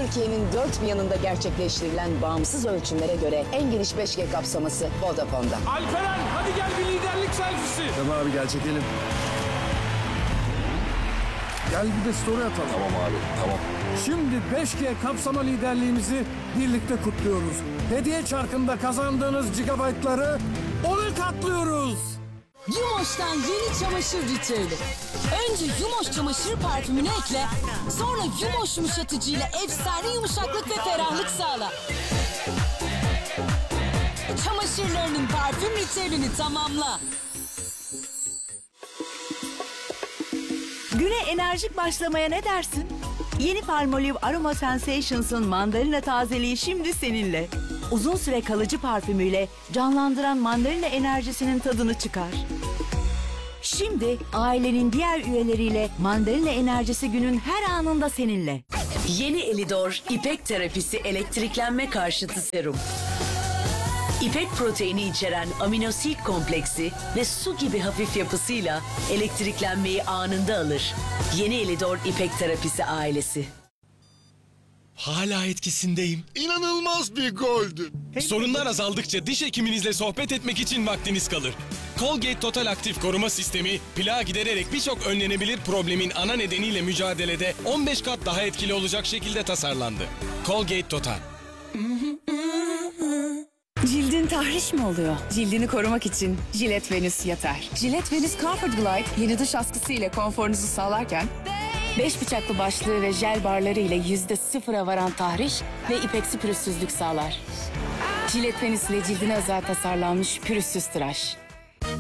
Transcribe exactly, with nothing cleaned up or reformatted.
Türkiye'nin dört bir yanında gerçekleştirilen bağımsız ölçümlere göre en geniş beş G kapsaması Vodafone'da. Alperen hadi gel bir liderlik selfisi. Tamam abi gel çekelim. Gel bir de story atalım. Tamam abi, tamam. Şimdi beş G kapsama liderliğimizi birlikte kutluyoruz. Hediye çarkında kazandığınız gigabaytları ona katlıyoruz. Yumoş'tan yeni çamaşır ritüeli. Önce Yumoş çamaşır parfümünü ekle, sonra Yumoş yumuşatıcıyla efsane yumuşaklık ve ferahlık sağla. Çamaşırlarının parfüm ritüelini tamamla. Güne enerjik başlamaya ne dersin? Yeni Palmolive Aroma Sensations'ın mandalina tazeliği şimdi seninle. Uzun süre kalıcı parfümüyle canlandıran mandalina enerjisinin tadını çıkar. Şimdi ailenin diğer üyeleriyle mandalina enerjisi günün her anında seninle. Yeni Elidor İpek Terapisi elektriklenme karşıtı serum. İpek proteini içeren aminosit kompleksi ve su gibi hafif yapısıyla elektriklenmeyi anında alır. Yeni Elidor İpek Terapisi ailesi. Hala etkisindeyim. İnanılmaz bir goldü. Sorunlar azaldıkça diş hekiminizle sohbet etmek için vaktiniz kalır. Colgate Total Aktif Koruma Sistemi, plağı gidererek birçok önlenebilir problemin ana nedeniyle mücadelede on beş kat daha etkili olacak şekilde tasarlandı. Colgate Total. Cildin tahriş mi oluyor? Cildini korumak için Gillette Venus yeter. Gillette Venus Comfort Glide yeni dış askısı ile konforunuzu sağlarken beş bıçaklı başlığı ve jel barları ile yüzde sıfıra varan tahriş ve ipeksi pürüzsüzlük sağlar. Gillette Venus ile cildine özel tasarlanmış pürüzsüz tıraş.